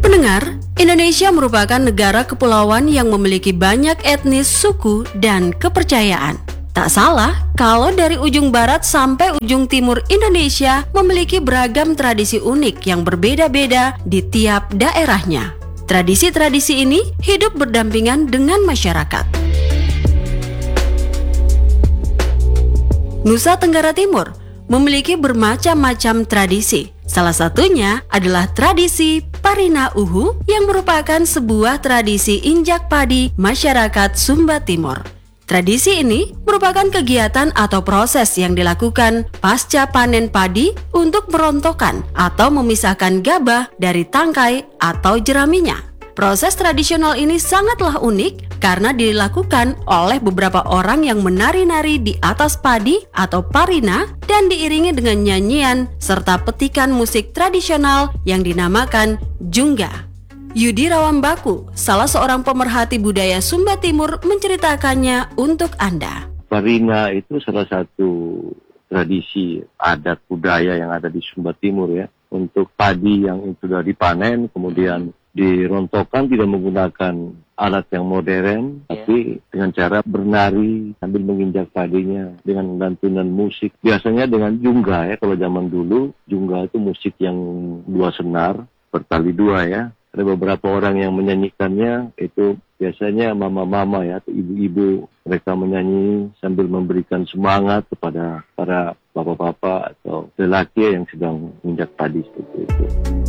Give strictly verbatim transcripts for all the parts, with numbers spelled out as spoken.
pendengar, Indonesia merupakan negara kepulauan yang memiliki banyak etnis, suku, dan kepercayaan. Tak salah kalau dari ujung barat sampai ujung timur Indonesia memiliki beragam tradisi unik yang berbeda-beda di tiap daerahnya. Tradisi-tradisi ini hidup berdampingan dengan masyarakat. Nusa Tenggara Timur memiliki bermacam-macam tradisi. Salah satunya adalah tradisi Parina Uhu yang merupakan sebuah tradisi injak padi masyarakat Sumba Timur. Tradisi ini merupakan kegiatan atau proses yang dilakukan pasca panen padi untuk merontokkan atau memisahkan gabah dari tangkai atau jeraminya. Proses tradisional ini sangatlah unik karena dilakukan oleh beberapa orang yang menari-nari di atas padi atau parina dan diiringi dengan nyanyian serta petikan musik tradisional yang dinamakan jungga. Yudi Rawambaku, salah seorang pemerhati budaya Sumba Timur, menceritakannya untuk Anda. Parina itu salah satu tradisi adat budaya yang ada di Sumba Timur ya. Untuk padi yang sudah dipanen kemudian dirontokkan tidak menggunakan alat yang modern, yeah. tapi dengan cara bernari sambil menginjak padinya dengan lantunan musik. Biasanya dengan jungga ya, kalau zaman dulu jungga itu musik yang dua senar bertali dua ya. Ada beberapa orang yang menyanyikannya itu biasanya mama-mama ya atau ibu-ibu, mereka menyanyi sambil memberikan semangat kepada para bapak-bapak atau lelaki yang sedang menginjak padi seperti itu.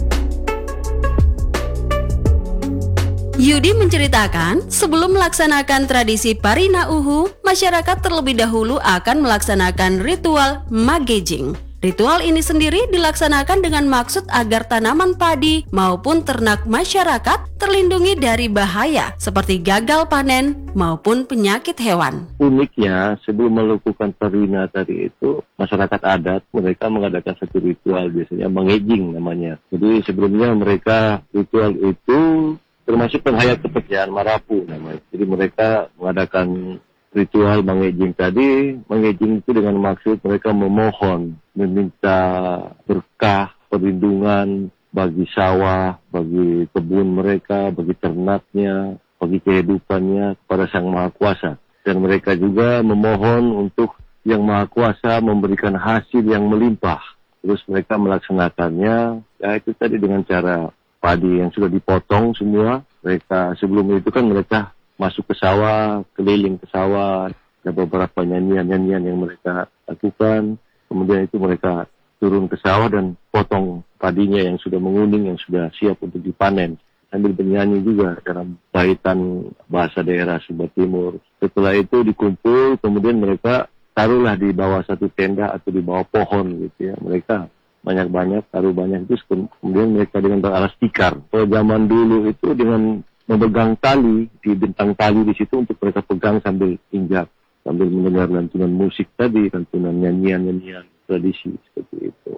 Yudi menceritakan, sebelum melaksanakan tradisi Parina Uhu, masyarakat terlebih dahulu akan melaksanakan ritual magejing. Ritual ini sendiri dilaksanakan dengan maksud agar tanaman padi maupun ternak masyarakat terlindungi dari bahaya seperti gagal panen maupun penyakit hewan. Uniknya, sebelum melakukan Parina tadi itu, masyarakat adat mereka mengadakan satu ritual, biasanya mengejing namanya. Jadi sebelumnya mereka ritual itu termasuk penghayat kepercayaan Marapu namanya. Jadi mereka mengadakan ritual mengejing tadi. Mengejing itu dengan maksud mereka memohon, meminta berkah, perlindungan bagi sawah, bagi kebun mereka, bagi ternaknya, bagi kehidupannya kepada Sang Maha Kuasa. Dan mereka juga memohon untuk Yang Maha Kuasa memberikan hasil yang melimpah. Terus mereka melaksanakannya, ya itu tadi dengan cara padi yang sudah dipotong semua. Mereka sebelum itu kan mereka masuk ke sawah, keliling ke sawah, ada beberapa nyanyian-nyanyian yang mereka lakukan. Kemudian itu mereka turun ke sawah dan potong padinya yang sudah menguning, yang sudah siap untuk dipanen. Sambil bernyanyi juga dalam baitan bahasa daerah Sumba Timur. Setelah itu dikumpul, kemudian mereka taruhlah di bawah satu tenda atau di bawah pohon gitu ya. Mereka banyak-banyak, taruh banyak itu, kemudian mereka dengan beralas tikar. Kalau zaman dulu itu dengan memegang tali, dibentang tali di situ untuk mereka pegang sambil injak, sambil mendengar lantunan musik tadi, lantunan nyanyian-nyanyian tradisi seperti itu.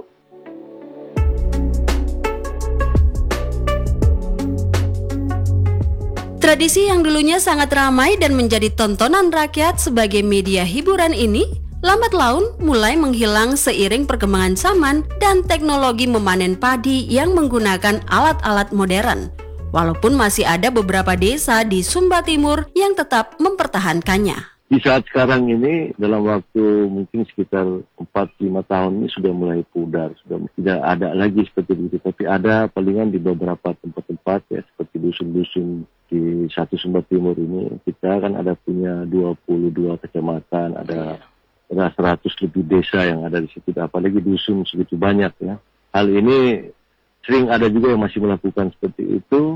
Tradisi yang dulunya sangat ramai dan menjadi tontonan rakyat sebagai media hiburan ini lambat laun mulai menghilang seiring perkembangan zaman dan teknologi memanen padi yang menggunakan alat-alat modern. Walaupun masih ada beberapa desa di Sumba Timur yang tetap mempertahankannya. Di saat sekarang ini, dalam waktu mungkin sekitar empat lima tahun ini sudah mulai pudar, sudah tidak ada lagi seperti itu. Tapi ada palingan di beberapa tempat-tempat ya, seperti dusun-dusun di satu Sumba Timur ini. Kita kan ada punya dua puluh dua kecamatan, ada ada seratus lebih desa yang ada di situ, apalagi dusun segitu banyak ya. Hal ini sering ada juga yang masih melakukan seperti itu.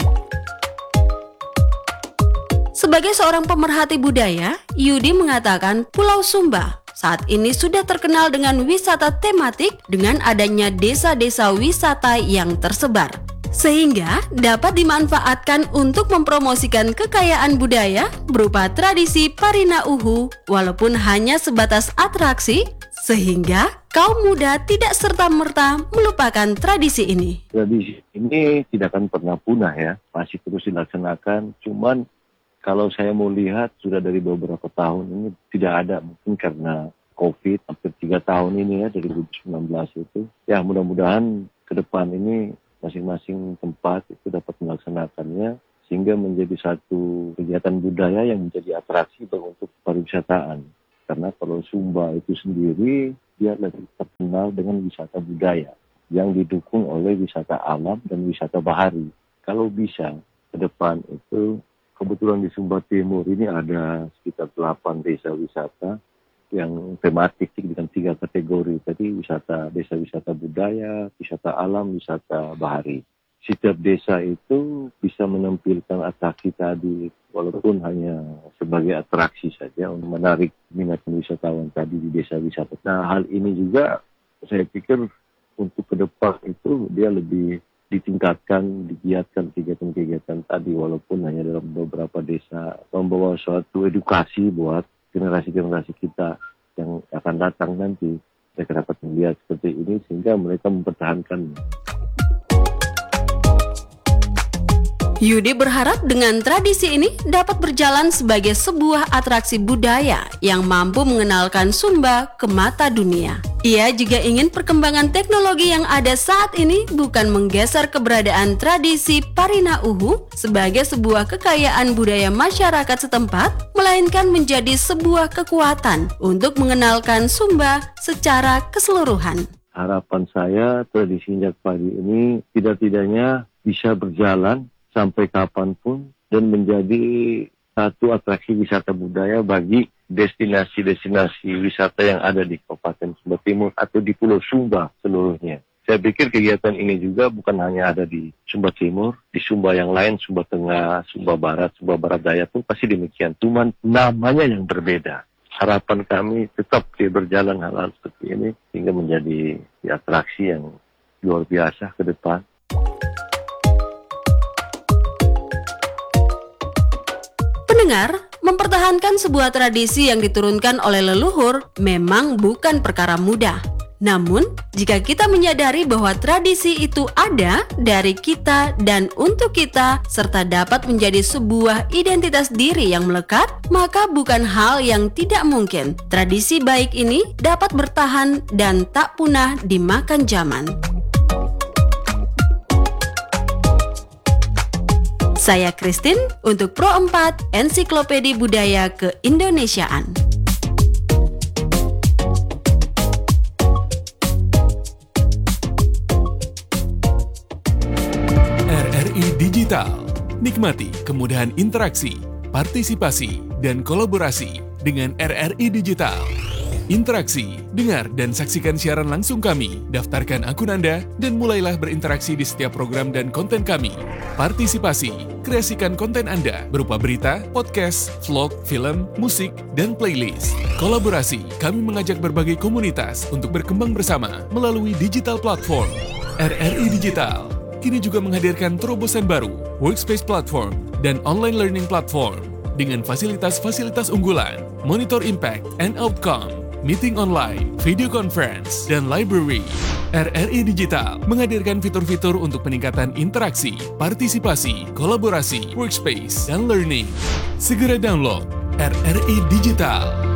Sebagai seorang pemerhati budaya, Yudi mengatakan Pulau Sumba saat ini sudah terkenal dengan wisata tematik dengan adanya desa-desa wisata yang tersebar. Sehingga dapat dimanfaatkan untuk mempromosikan kekayaan budaya berupa tradisi Parina Uhu walaupun hanya sebatas atraksi, sehingga kaum muda tidak serta-merta melupakan tradisi ini. Tradisi ini tidak akan pernah punah ya, masih terus dilaksanakan. Cuman kalau saya mau lihat sudah dari beberapa tahun ini tidak ada, mungkin karena COVID hampir tiga tahun ini ya, dari dua ribu sembilan belas itu. Ya mudah-mudahan ke depan ini masing-masing tempat itu dapat melaksanakannya sehingga menjadi satu kegiatan budaya yang menjadi atraksi untuk pariwisataan. Karena kalau Sumba itu sendiri dia lebih terkenal dengan wisata budaya yang didukung oleh wisata alam dan wisata bahari. Kalau bisa ke depan itu kebetulan di Sumba Timur ini ada sekitar delapan desa wisata yang tematik dengan tiga kategori. Tadi wisata desa wisata budaya, wisata alam, wisata bahari. Setiap desa itu bisa menampilkan atraksi tadi walaupun hanya sebagai atraksi saja untuk menarik minat wisatawan tadi di desa wisata. Nah, hal ini juga saya pikir untuk ke depan itu dia lebih ditingkatkan, digiatkan kegiatan-kegiatan tadi walaupun hanya dalam beberapa desa, membawa suatu edukasi buat generasi-generasi kita yang akan datang nanti. Mereka dapat melihat seperti ini sehingga mereka mempertahankannya. Yudi berharap dengan tradisi ini dapat berjalan sebagai sebuah atraksi budaya yang mampu mengenalkan Sumba ke mata dunia. Ia juga ingin perkembangan teknologi yang ada saat ini bukan menggeser keberadaan tradisi Parina Uhu sebagai sebuah kekayaan budaya masyarakat setempat, melainkan menjadi sebuah kekuatan untuk mengenalkan Sumba secara keseluruhan. Harapan saya tradisi Injak Padi ini tidak-tidaknya bisa berjalan sampai kapanpun dan menjadi satu atraksi wisata budaya bagi destinasi-destinasi wisata yang ada di Kabupaten Sumba Timur atau di Pulau Sumba seluruhnya. Saya pikir kegiatan ini juga bukan hanya ada di Sumba Timur, di Sumba yang lain, Sumba Tengah, Sumba Barat, Sumba Barat Daya pun pasti demikian. Cuman namanya yang berbeda. Harapan kami tetap berjalan hal-hal seperti ini sehingga menjadi atraksi yang luar biasa ke depan. Pendengar, mempertahankan sebuah tradisi yang diturunkan oleh leluhur memang bukan perkara mudah. Namun, jika kita menyadari bahwa tradisi itu ada dari kita dan untuk kita, serta dapat menjadi sebuah identitas diri yang melekat, maka bukan hal yang tidak mungkin. Tradisi baik ini dapat bertahan dan tak punah dimakan zaman. Saya Christine untuk Pro empat Ensiklopedi Budaya Keindonesiaan. R R I Digital. Nikmati kemudahan interaksi, partisipasi, dan kolaborasi dengan R R I Digital. Interaksi, dengar dan saksikan siaran langsung kami, daftarkan akun Anda, dan mulailah berinteraksi di setiap program dan konten kami. Partisipasi, kreasikan konten Anda berupa berita, podcast, vlog, film, musik, dan playlist. Kolaborasi, kami mengajak berbagai komunitas untuk berkembang bersama melalui digital platform. R R I Digital kini juga menghadirkan terobosan baru, workspace platform, dan online learning platform dengan fasilitas-fasilitas unggulan, monitor impact and outcome, meeting online, video conference, dan library. R R I Digital menghadirkan fitur-fitur untuk peningkatan interaksi, partisipasi, kolaborasi, workspace, dan learning. Segera download R R I Digital.